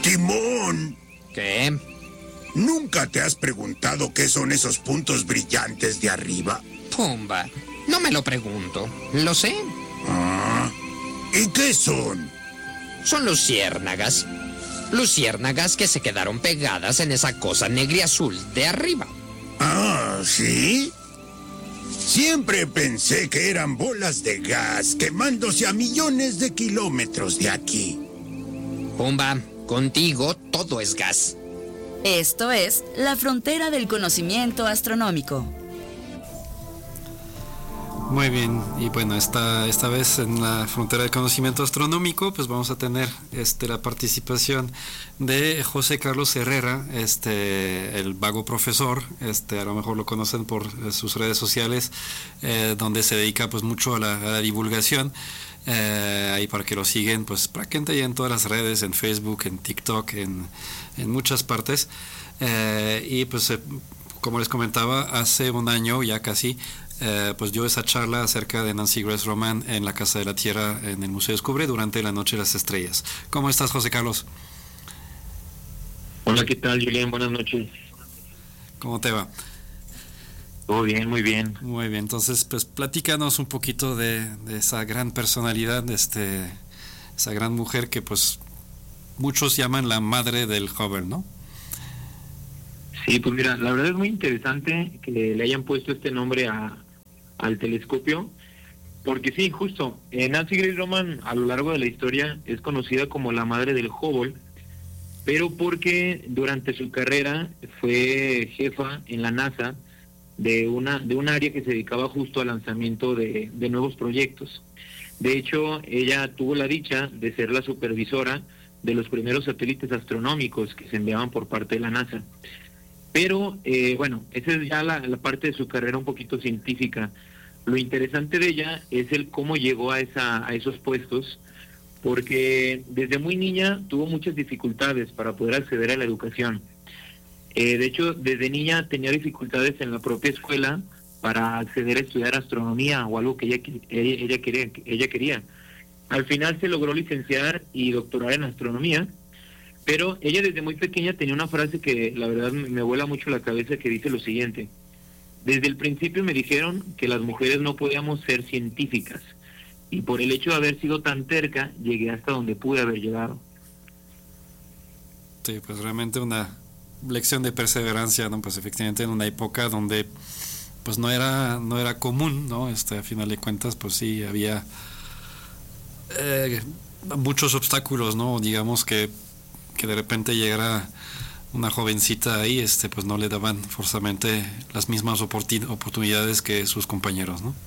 Timón, ¿Qué? ¿nunca te has preguntado qué son esos puntos brillantes de arriba? Pumba, no me lo pregunto. Lo sé. Ah, ¿y qué son? Son luciérnagas. Luciérnagas que se quedaron pegadas en esa cosa negra y azul de arriba. Ah, ¿sí? Siempre pensé que eran bolas de gas quemándose a millones de kilómetros de aquí. Pumba, contigo todo es gas. Esto es La Frontera del Conocimiento Astronómico. Muy bien, y bueno, esta vez en la Frontera del Conocimiento Astronómico, pues vamos a tener la participación de José Carlos Herrera, el vago profesor, a lo mejor lo conocen por sus redes sociales, donde se dedica pues mucho a la divulgación. Ahí para que lo siguen, pues prácticamente ya en todas las redes, en Facebook, en TikTok, en muchas partes. Y pues como les comentaba, hace un año ya casi, pues dio esa charla acerca de Nancy Grace Roman en la Casa de la Tierra en el Museo Descubre durante la Noche de las Estrellas. ¿Cómo estás, José Carlos? Hola, ¿qué tal, Julián? Buenas noches. ¿Cómo te va? Todo bien, muy bien. Muy bien, entonces pues platícanos un poquito de esa gran personalidad, esa gran mujer que pues muchos llaman la madre del Hubble, ¿no? Sí, pues mira, la verdad es muy interesante que le hayan puesto este nombre al telescopio, porque sí, justo, Nancy Grace Roman a lo largo de la historia es conocida como la madre del Hubble, pero porque durante su carrera fue jefa en la NASA de un área que se dedicaba justo al lanzamiento de nuevos proyectos. De hecho, ella tuvo la dicha de ser la supervisora de los primeros satélites astronómicos que se enviaban por parte de la NASA. Pero, bueno, esa es ya la parte de su carrera un poquito científica. Lo interesante de ella es el cómo llegó a esos puestos, porque desde muy niña tuvo muchas dificultades para poder acceder a la educación. De hecho, desde niña tenía dificultades en la propia escuela para acceder a estudiar astronomía o algo que ella quería. Al final se logró licenciar y doctorar en astronomía, pero ella desde muy pequeña tenía una frase que la verdad me vuela mucho la cabeza, que dice lo siguiente: desde el principio me dijeron que las mujeres no podíamos ser científicas, y por el hecho de haber sido tan terca, llegué hasta donde pude haber llegado. Sí, pues realmente una lección de perseverancia, ¿no? Pues efectivamente en una época donde pues no era común, ¿no? A final de cuentas, pues sí había muchos obstáculos, ¿no? Digamos que de repente llegara una jovencita ahí, pues no le daban forzosamente las mismas oportunidades que sus compañeros, ¿no?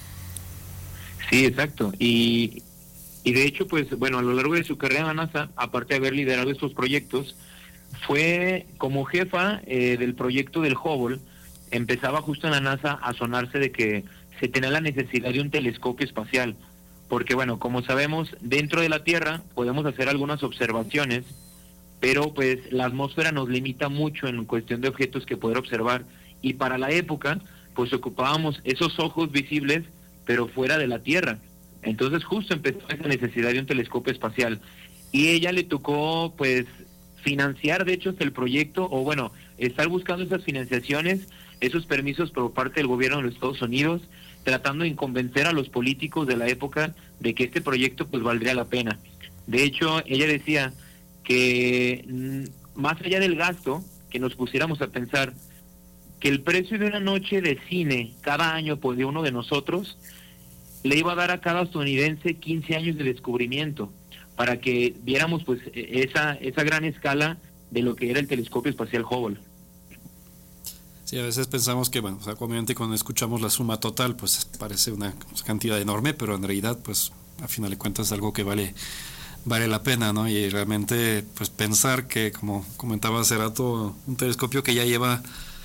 Sí, exacto. Y de hecho, pues bueno, a lo largo de su carrera en la NASA, aparte de haber liderado estos proyectos, fue como jefa del proyecto del Hubble. Empezaba justo en la NASA a sonarse de que se tenía la necesidad de un telescopio espacial, porque bueno, como sabemos, dentro de la Tierra podemos hacer algunas observaciones, pero pues la atmósfera nos limita mucho en cuestión de objetos que poder observar, y para la época pues ocupábamos esos ojos visibles pero fuera de la Tierra. Entonces justo empezó esa necesidad de un telescopio espacial, y ella le tocó pues financiar de hecho el proyecto, o bueno, estar buscando esas financiaciones, esos permisos por parte del gobierno de los Estados Unidos, tratando de convencer a los políticos de la época de que este proyecto pues valdría la pena. De hecho, ella decía que más allá del gasto, que nos pusiéramos a pensar que el precio de una noche de cine cada año pues de uno de nosotros le iba a dar a cada estadounidense 15 años de descubrimiento, para que viéramos pues esa gran escala de lo que era el telescopio espacial Hubble. Sí, a veces pensamos que, bueno, o sea, obviamente cuando escuchamos la suma total, pues parece una cantidad enorme, pero en realidad, pues, a final de cuentas es algo que vale la pena, ¿no? Y realmente, pues, pensar que, como comentaba hace rato, un telescopio que ya lleva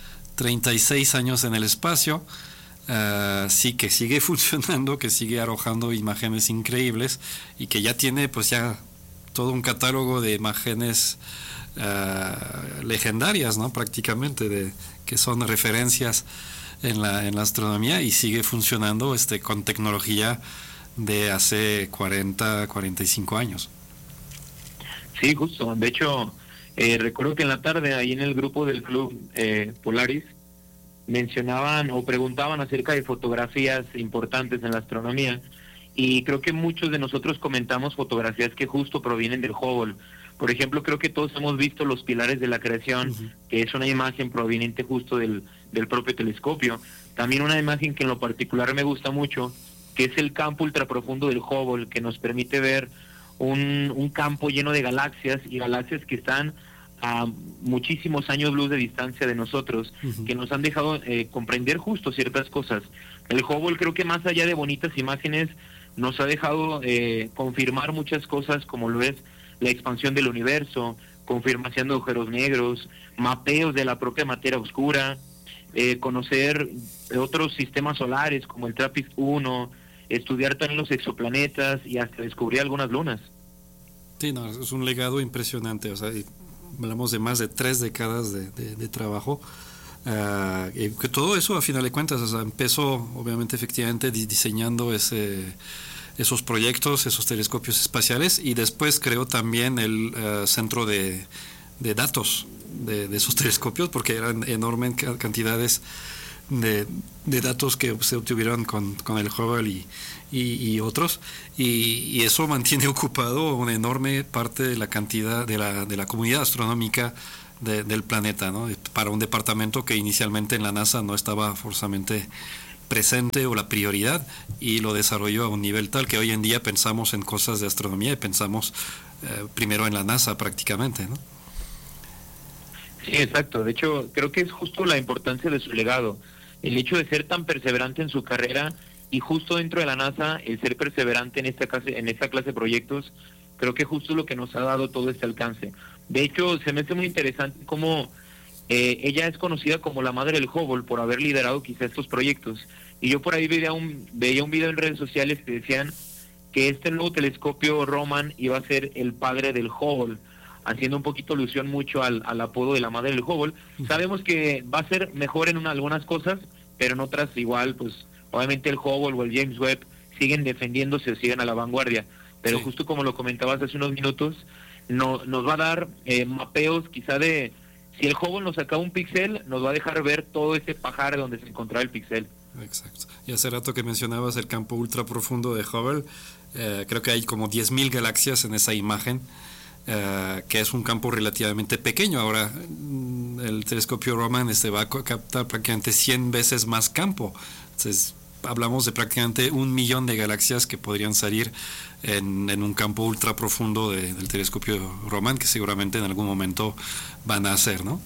36 años en el espacio, sí que sigue funcionando, que sigue arrojando imágenes increíbles y que ya tiene, pues, ya todo un catálogo de imágenes legendarias, ¿no? Prácticamente, que son referencias en la astronomía, y sigue funcionando con tecnología de hace 40, 45 años. Sí, justo. De hecho, recuerdo que en la tarde, ahí en el grupo del club Polaris, mencionaban o preguntaban acerca de fotografías importantes en la astronomía, y creo que muchos de nosotros comentamos fotografías que justo provienen del Hubble. Por ejemplo, creo que todos hemos visto los pilares de la creación, que es una imagen proveniente justo del propio telescopio. También una imagen que en lo particular me gusta mucho, que es el campo ultraprofundo del Hubble, que nos permite ver un campo lleno de galaxias, y galaxias que están a muchísimos años luz de distancia de nosotros, que nos han dejado comprender justo ciertas cosas. El Hubble, creo que más allá de bonitas imágenes, nos ha dejado confirmar muchas cosas, como lo es la expansión del universo, confirmación de agujeros negros, mapeos de la propia materia oscura, conocer otros sistemas solares como el TRAPPIST-1, estudiar también los exoplanetas y hasta descubrir algunas lunas. Sí, no, es un legado impresionante, o sea, hablamos de más de 3 décadas de trabajo. Y que todo eso, a final de cuentas, o sea, empezó obviamente efectivamente diseñando esos proyectos, esos telescopios espaciales, y después creó también el centro de datos de esos telescopios, porque eran enormes cantidades de datos que se obtuvieron con el Hubble y otros, y eso mantiene ocupado una enorme parte de la cantidad de la comunidad astronómica del planeta, ¿no? Para un departamento que inicialmente en la NASA no estaba forzosamente presente o la prioridad, y lo desarrolló a un nivel tal que hoy en día pensamos en cosas de astronomía y pensamos primero en la NASA prácticamente, ¿no? Sí, exacto. De hecho, creo que es justo la importancia de su legado, el hecho de ser tan perseverante en su carrera, y justo dentro de la NASA el ser perseverante en esta clase de proyectos, creo que justo es lo que nos ha dado todo este alcance. De hecho, se me hace muy interesante cómo ella es conocida como la madre del Hubble por haber liderado quizá estos proyectos. Y yo por ahí veía un video en redes sociales que decían que este nuevo telescopio Roman iba a ser el padre del Hubble, haciendo un poquito alusión mucho al apodo de la madre del Hubble. Sabemos que va a ser mejor en algunas cosas, pero en otras igual, pues obviamente el Hubble o el James Webb siguen defendiéndose o siguen a la vanguardia. Pero sí, justo como lo comentabas hace unos minutos, nos va a dar mapeos quizá de, si el Hubble nos sacaba un píxel, nos va a dejar ver todo ese pajar donde se encontraba el píxel. Exacto. Y hace rato que mencionabas el campo ultra profundo de Hubble, creo que hay como 10.000 galaxias en esa imagen, que es un campo relativamente pequeño. Ahora el telescopio Roman va a captar prácticamente 100 veces más campo. Entonces hablamos de prácticamente 1 millón de galaxias que podrían salir en un campo ultra profundo del telescopio Roman, que seguramente en algún momento van a hacer, ¿no?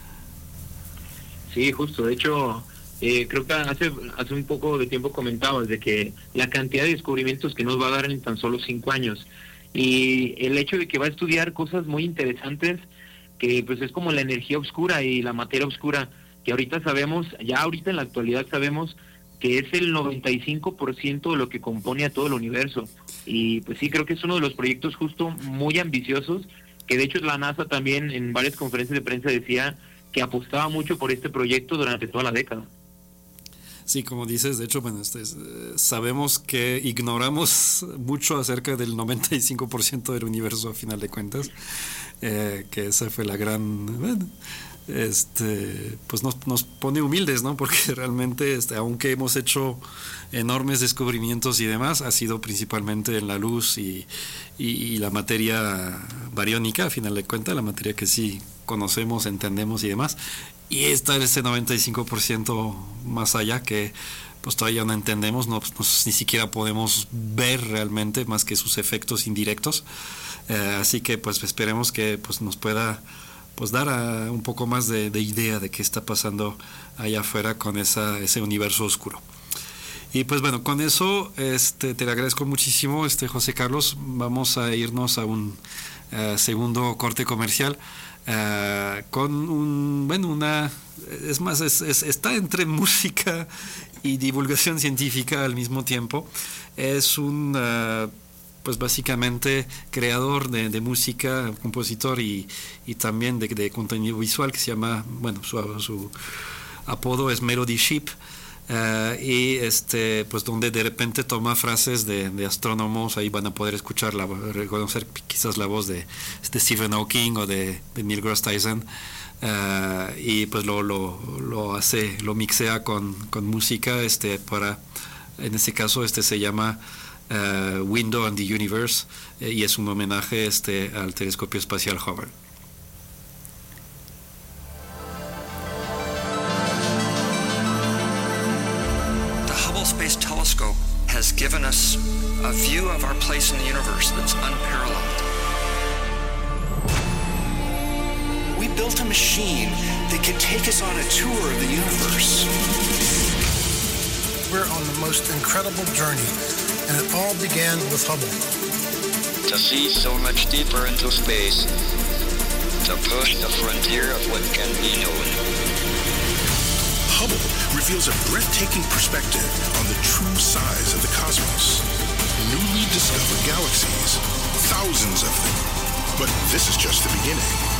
Sí, justo. De hecho, creo que hace un poco de tiempo comentabas de que la cantidad de descubrimientos que nos va a dar en tan solo 5 años, y el hecho de que va a estudiar cosas muy interesantes, que pues es como la energía oscura y la materia oscura, que ahorita sabemos, ya ahorita en la actualidad sabemos que es el 95% de lo que compone a todo el universo. Y pues sí, creo que es uno de los proyectos justo muy ambiciosos, que de hecho la NASA también en varias conferencias de prensa decía que apostaba mucho por este proyecto durante toda la década. Sí, como dices, de hecho, bueno, sabemos que ignoramos mucho acerca del 95% del universo a final de cuentas, que esa fue la gran... Bueno, pues nos pone humildes, ¿no? Porque realmente, aunque hemos hecho enormes descubrimientos y demás, ha sido principalmente en la luz y la materia bariónica, a final de cuentas, la materia que sí conocemos, entendemos y demás. Y está ese 95% más allá que pues todavía no entendemos, ni siquiera podemos ver realmente más que sus efectos indirectos. Así que pues esperemos que pues nos pueda pues dar un poco más de idea de qué está pasando allá afuera con ese universo oscuro. Y pues bueno, con eso te agradezco muchísimo, José Carlos. Vamos a irnos a un segundo corte comercial con está entre música y divulgación científica al mismo tiempo. Es un pues básicamente creador de música, compositor y también de contenido visual, que se llama, bueno, su apodo es Melody Sheep. y pues donde de repente toma frases de astrónomos. Ahí van a poder reconocer quizás la voz de Stephen Hawking o de Neil deGrasse Tyson, y pues lo mixea con música para, en este caso se llama Window on the Universe, y es un homenaje al telescopio espacial Hubble. Space Telescope has given us a view of our place in the universe that's unparalleled. We built a machine that could take us on a tour of the universe. We're on the most incredible journey, and it all began with Hubble. To see so much deeper into space, to push the frontier of what can be known. Hubble reveals a breathtaking perspective on the true size of the cosmos. Newly discovered galaxies, thousands of them. But this is just the beginning.